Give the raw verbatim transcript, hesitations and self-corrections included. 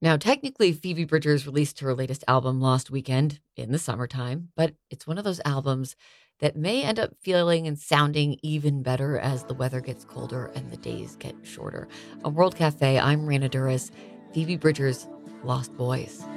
Now, technically, Phoebe Bridgers released her latest album Lost Weekend in the summertime, but it's one of those albums that may end up feeling and sounding even better as the weather gets colder and the days get shorter. On World Cafe, I'm Rana Duras, Phoebe Bridgers, Lost Boys.